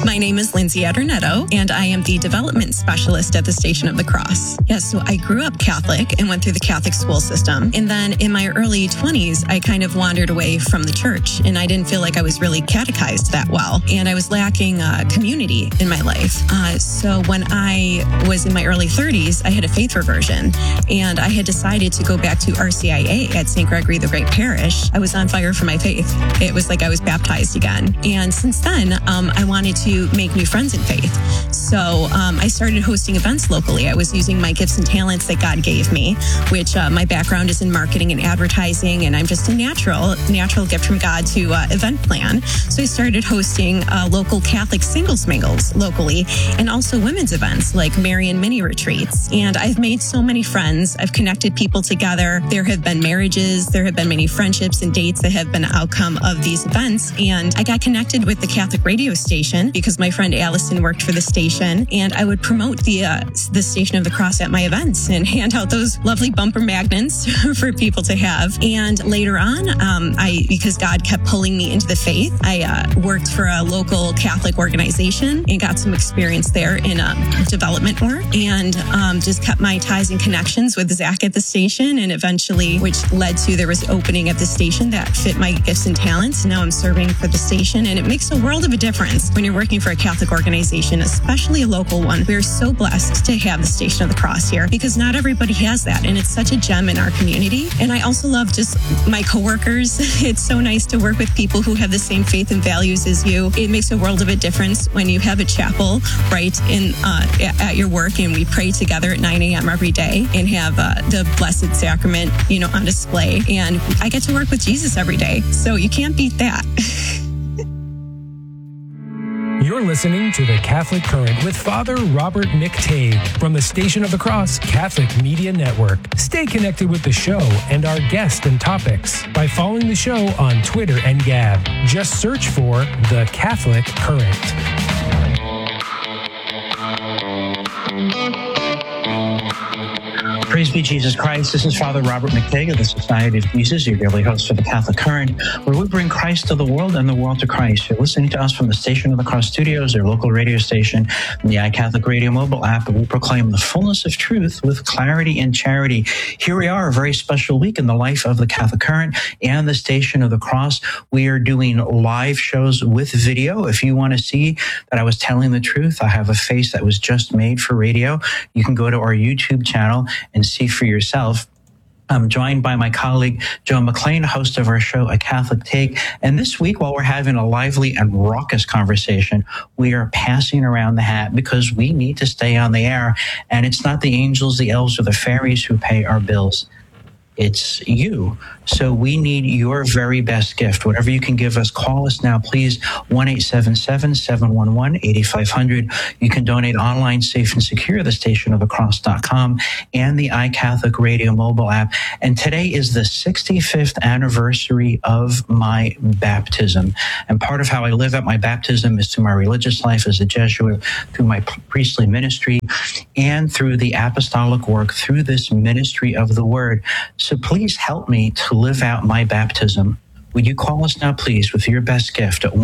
My name is Lindsay Adornetto, and I am the development specialist at the Station of the Cross. Yes, so I grew up Catholic and went through the Catholic school system. And then in my early 20s, I kind of wandered away from the church, and I didn't feel like I was really catechized that well. And I was lacking community in my life. So when I was in my early 30s, I had a faith reversion, and I had decided to go back to RCIA at St. Gregory the Great Parish. I was on fire for my faith. It was like I was baptized again. And since then, I wanted to make new friends in faith. So I started hosting events locally. I was using my gifts and talents that God gave me, which my background is in marketing and advertising, and I'm just a natural gift from God to event plan. So I started hosting local Catholic singles mingles locally, and also women's events like Marian mini retreats. And I've made so many friends. I've connected people together. There have been marriages. There have been many friendships and dates that have been an outcome of these events. And I got connected with the Catholic radio station because my friend Allison worked for the station, and I would promote the Station of the Cross at my events and hand out those lovely bumper magnets for people to have. And later on, because God kept pulling me into the faith, I worked for a local Catholic organization and got some experience there in development work, and just kept my ties and connections with Zach at the station, and eventually, which led to there was an opening at the station that fit my gifts and talents. Now I'm serving for the station, and it makes a world of a difference when you're working for a Catholic organization, especially a local one. We're so blessed to have the Station of the Cross here because not everybody has that, and it's such a gem in our community. And I also love just my coworkers. It's so nice to work with people who have the same faith and values as you. It makes a world of a difference when you have a chapel right in at your work, and we pray together at 9 a.m. every day and have the Blessed Sacrament, on display. And I get to work with Jesus every day, so you can't beat that. You're listening to The Catholic Current with Father Robert McTague from the Station of the Cross Catholic Media Network. Stay connected with the show and our guests and topics by following the show on Twitter and Gab. Just search for The Catholic Current. Praise be Jesus Christ. This is Father Robert McTague of the Society of Jesus, your daily host for the Catholic Current, where we bring Christ to the world and the world to Christ. You're listening to us from the Station of the Cross Studios, their local radio station, and the iCatholic Radio mobile app, and we proclaim the fullness of truth with clarity and charity. Here we are, a very special week in the life of the Catholic Current and the Station of the Cross. We are doing live shows with video. If you want to see that I was telling the truth, I have a face that was just made for radio. You can go to our YouTube channel and see for yourself. I'm joined by my colleague, Joe McLean, host of our show, A Catholic Take. And this week, while we're having a lively and raucous conversation, we are passing around the hat because we need to stay on the air. And it's not the angels, the elves, or the fairies who pay our bills. It's you. So we need your very best gift. Whatever you can give us, call us now, please. 1-877-711-8500. You can donate online, safe and secure, thestationofthecross.com and the iCatholic Radio mobile app. And today is the 65th anniversary of my baptism. And part of how I live out my baptism is through my religious life as a Jesuit, through my priestly ministry, and through the apostolic work, through this ministry of the Word. So please help me to live out my baptism. Would you call us now, please, with your best gift at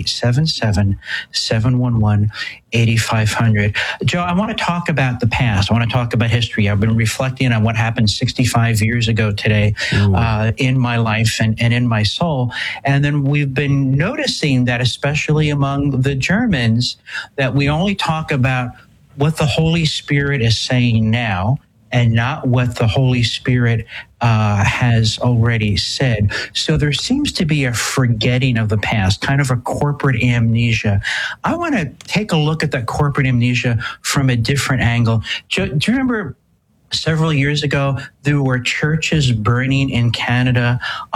1-877-711-8500. Joe, I want to talk about the past. I want to talk about history. I've been reflecting on what happened 65 years ago today in my life and in my soul. And then we've been noticing that, especially among the Germans, that we only talk about what the Holy Spirit is saying now and not what the Holy Spirit has already said. So there seems to be a forgetting of the past, kind of a corporate amnesia. I want to take a look at that corporate amnesia from a different angle. Do you remember several years ago, there were churches burning in Canada?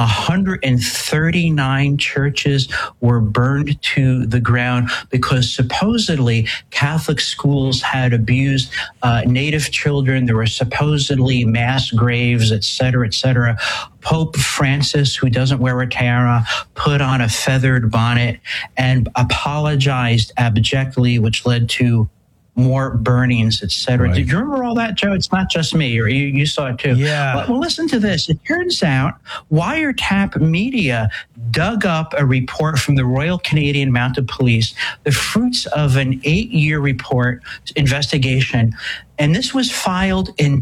139 churches were burned to the ground because supposedly Catholic schools had abused Native children. There were supposedly mass graves, et cetera, et cetera. Pope Francis, who doesn't wear a tiara, put on a feathered bonnet and apologized abjectly, which led to more burnings, etc. Right. Did you remember all that, Joe? It's not just me, or you saw it too. Yeah. Well, listen to this. It turns out Wiretap Media dug up a report from the Royal Canadian Mounted Police, the fruits of an 8-year report investigation, and this was filed in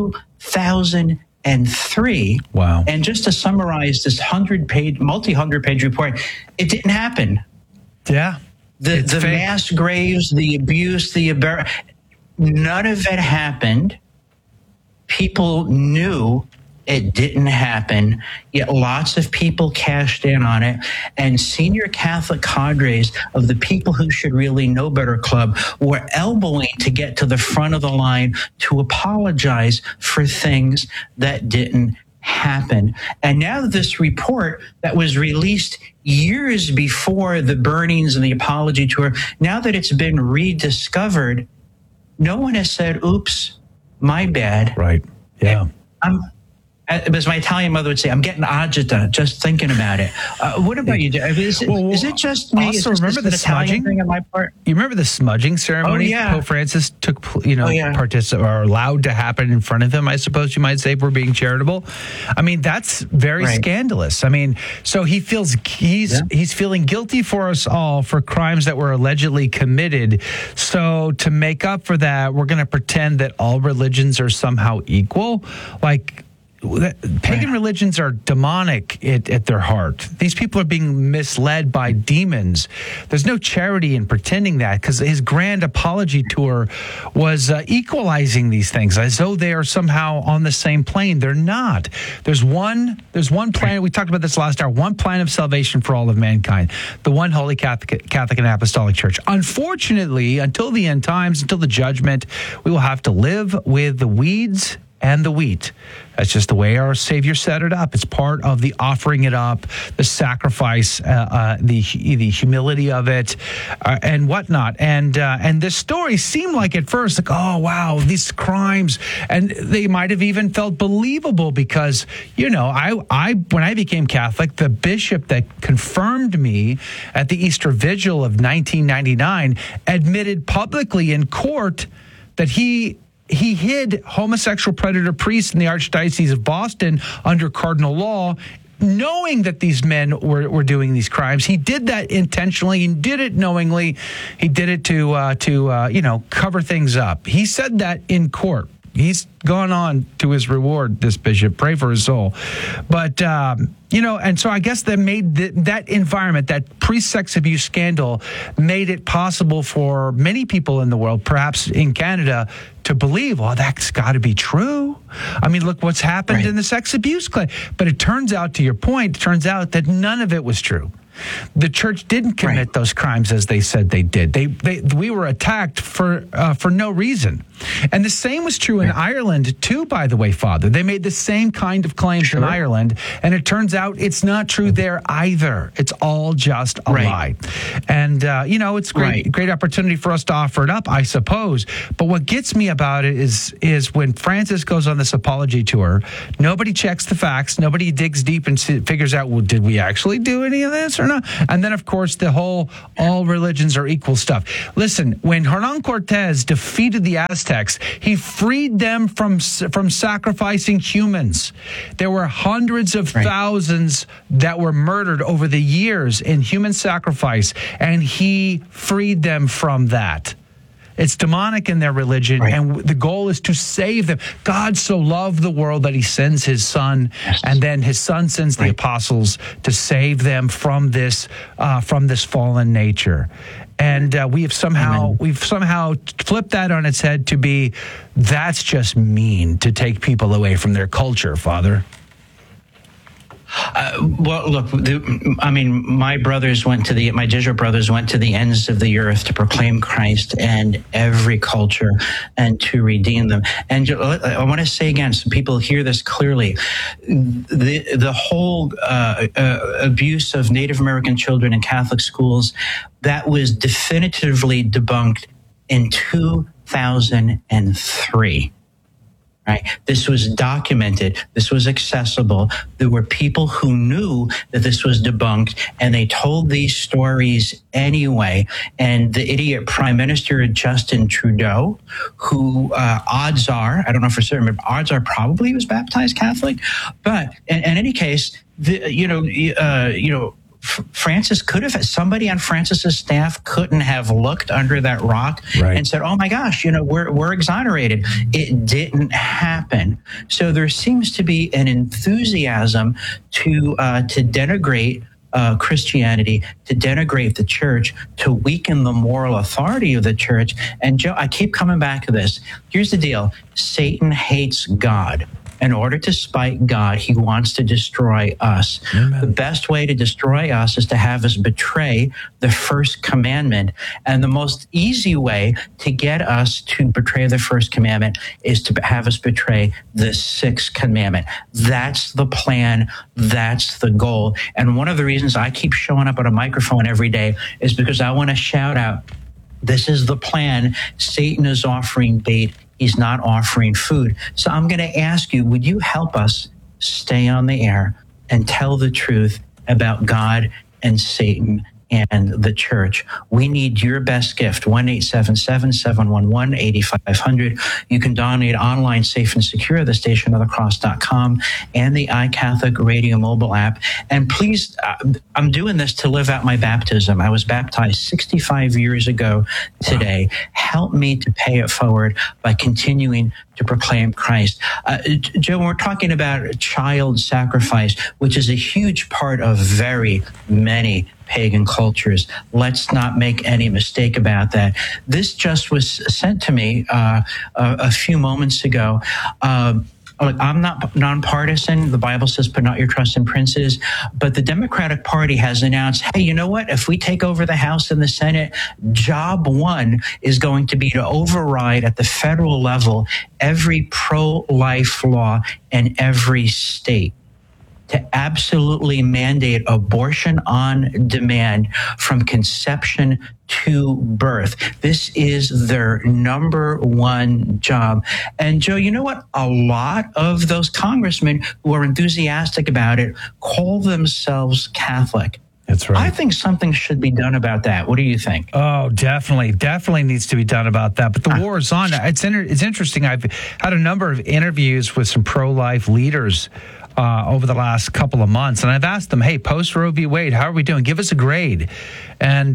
2003. Wow. And just to summarize this multi-hundred-page report, it didn't happen. Yeah. The mass graves, the abuse, none of it happened. People knew it didn't happen, yet lots of people cashed in on it. And senior Catholic cadres of the People Who Should Really Know Better Club were elbowing to get to the front of the line to apologize for things that didn't happen. And now this report that was released years before the burnings and the apology tour, now that it's been rediscovered, no one has said, oops, my bad. Right. Yeah. As my Italian mother would say, I'm getting agita just thinking about it. What about you? Is it just me? Also, remember the Italian thing on my part? You remember the smudging ceremony? Oh, yeah. Pope Francis took, or allowed to happen in front of him, I suppose you might say, if we're being charitable. I mean, that's very scandalous. I mean, so he feels he's feeling guilty for us all for crimes that were allegedly committed. So to make up for that, we're going to pretend that all religions are somehow equal. Like, pagan religions are demonic at their heart. These people are being misled by demons. There's no charity in pretending that, because his grand apology tour was equalizing these things as though they are somehow on the same plane. They're not. There's one plan. We talked about this last hour. One plan of salvation for all of mankind. The one Holy Catholic and Apostolic Church. Unfortunately, until the end times, until the judgment, we will have to live with the weeds and the wheat. That's just the way our Savior set it up. It's part of the offering it up, the sacrifice, the humility of it, and whatnot. And this story seemed like at first, like, oh, wow, these crimes. And they might have even felt believable because, when I became Catholic, the bishop that confirmed me at the Easter Vigil of 1999 admitted publicly in court that he hid homosexual predator priests in the Archdiocese of Boston under cardinal law, knowing that these men were doing these crimes. He did that intentionally. He did it knowingly. He did it to cover things up. He said that in court. He's gone on to his reward, this bishop. Pray for his soul. But, and so I guess that made that environment, that priest-sex abuse scandal, made it possible for many people in the world, perhaps in Canada, to believe, well, that's got to be true. I mean, look what's happened in the sex abuse claim. But it turns out, to your point, that none of it was true. The church didn't commit those crimes as they said they did. We were attacked for no reason. And the same was true in Ireland, too, by the way, Father. They made the same kind of claims in Ireland, and it turns out it's not true there either. It's all just a lie. And, it's great opportunity for us to offer it up, I suppose. But what gets me about it is when Francis goes on this apology tour, nobody checks the facts, nobody digs deep and figures out, well, did we actually do any of this or not? And then, of course, the whole all religions are equal stuff. Listen, when Hernan Cortez defeated the Aztecs, he freed them from sacrificing humans. There were hundreds of thousands that were murdered over the years in human sacrifice, and he freed them from that. It's demonic in their religion, and the goal is to save them. God so loved the world that he sends his son, and then his son sends the apostles to save them from this fallen nature. And we've somehow flipped that on its head to be, that's just mean to take people away from their culture, Father. Well, look, my Jesuit brothers went to the ends of the earth to proclaim Christ and every culture and to redeem them. And I want to say again, so people hear this clearly, the whole abuse of Native American children in Catholic schools, that was definitively debunked in 2003. Right. This was documented. This was accessible. There were people who knew that this was debunked, and they told these stories anyway. And the idiot Prime Minister Justin Trudeau, who odds are, I don't know for certain, but odds are probably was baptized Catholic. But in any case, Francis could have, somebody on Francis's staff couldn't have looked under that rock and said, oh my gosh, we're exonerated. It didn't happen. So there seems to be an enthusiasm to denigrate Christianity, to denigrate the church, to weaken the moral authority of the church. And Joe, I keep coming back to this. Here's the deal. Satan hates God. In order to spite God, he wants to destroy us. Amen. The best way to destroy us is to have us betray the first commandment. And the most easy way to get us to betray the first commandment is to have us betray the sixth commandment. That's the plan. That's the goal. And one of the reasons I keep showing up on a microphone every day is because I want to shout out, this is the plan. Satan is offering bait. He's not offering food. So I'm going to ask you, would you help us stay on the air and tell the truth about God and Satan and the church? We need your best gift, 1-877-711-8500. You can donate online, safe and secure, at thestationofthecross.com and the iCatholic Radio mobile app. And please, I'm doing this to live out my baptism. I was baptized 65 years ago today. Wow. Help me to pay it forward by continuing to proclaim Christ. Joe, we're talking about child sacrifice, which is a huge part of very many pagan cultures. Let's not make any mistake about that. This just was sent to me a few moments ago. Look, I'm not nonpartisan. The Bible says, put not your trust in princes. But the Democratic Party has announced, hey, you know what? If we take over the House and the Senate, job one is going to be to override at the federal level every pro-life law in every state, to absolutely mandate abortion on demand from conception to birth. This is their number one job. And Joe, you know what? A lot of those congressmen who are enthusiastic about it call themselves Catholic. That's right. I think something should be done about that. What do you think? Oh, definitely needs to be done about that. But the war is on. It's interesting. I've had a number of interviews with some pro-life leaders over the last couple of months. And I've asked them, hey, post Roe v. Wade, how are we doing? Give us a grade. And,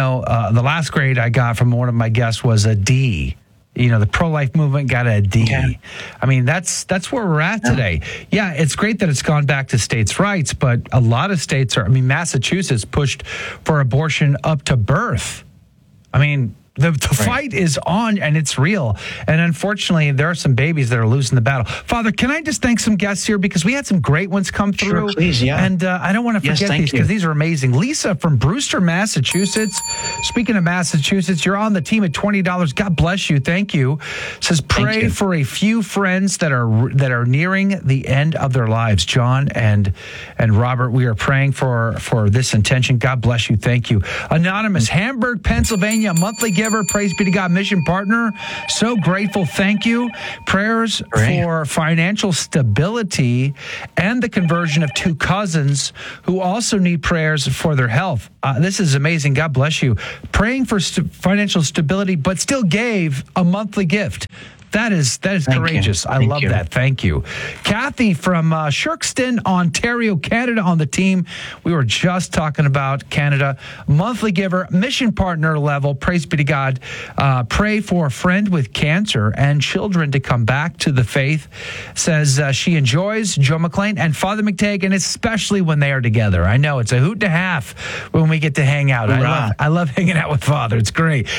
the last grade I got from one of my guests was a D. The pro-life movement got a D. Okay. I mean, that's where we're at today. Yeah, it's great that it's gone back to states' rights, but a lot of states Massachusetts pushed for abortion up to birth. I mean, the fight is on, and it's real. And unfortunately, there are some babies that are losing the battle. Father, can I just thank some guests here? Because we had some great ones come through. Sure, please, yeah. And I don't want to forget these, because these are amazing. Lisa from Brewster, Massachusetts. Speaking of Massachusetts, you're on the team at $20. God bless you. Thank you. Says, pray for a few friends that are nearing the end of their lives. John and Robert, we are praying for this intention. God bless you. Thank you. Anonymous, Hamburg, Pennsylvania, monthly gift. Praise be to God, mission partner. So grateful. Thank you. Prayers for financial stability and the conversion of two cousins who also need prayers for their health. This is amazing. God bless you. Praying for financial stability, but still gave a monthly gift. That is courageous. I love that. Thank you. Kathy from Shirkston, Ontario, Canada on the team. We were just talking about Canada. Monthly giver, mission partner level. Praise be to God. Pray for a friend with cancer and children to come back to the faith. Says she enjoys Joe McLean and Father McTague, and especially when they are together. I know it's a hoot and a half when we get to hang out. I love hanging out with Father. It's great.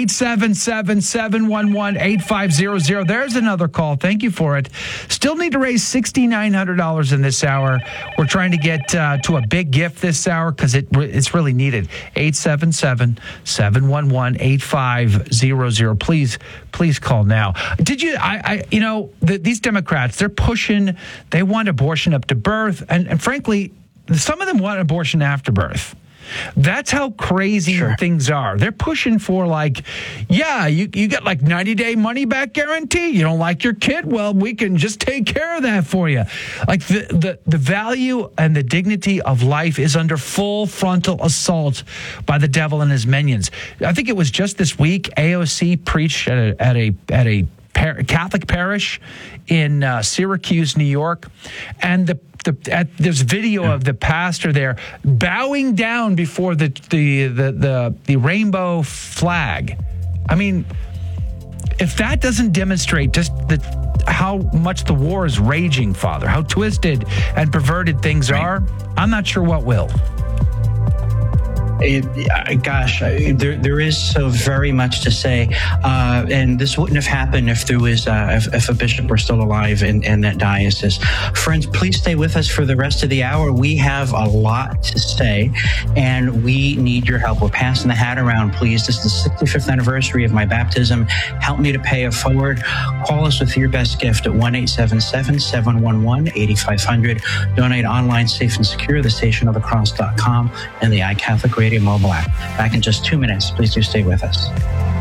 877-711-8500. There's another call. Thank you for it. Still need to raise $6,900 in this hour. We're trying to get to a big gift this hour because it's really needed. 877-711-8500. Please call now. Did you? These Democrats, they're pushing. They want abortion up to birth, and frankly, some of them want abortion after birth. That's how crazy things are. They're pushing for you get 90-day money back guarantee. You don't like your kid? Well, we can just take care of that for you. The value and the dignity of life is under full frontal assault by the devil and his minions. I think it was just this week, AOC preached at a Catholic parish in Syracuse, New York, and there's video of the pastor there bowing down before the rainbow flag. I mean, if that doesn't demonstrate just how much the war is raging, Father, how twisted and perverted things are, I'm not sure what will. There is so very much to say, and this wouldn't have happened if there was if a bishop were still alive in that diocese. Friends, please stay with us for the rest of the hour. We have a lot to say, and we need your help. We're passing the hat around, please. This is the 65th anniversary of my baptism. Help me to pay it forward. Call us with your best gift at 1-877-711-8500. Donate online, safe and secure, thestationofthecross.com and the iCatholic Radio mobile app. Back in just 2 minutes. Please do stay with us.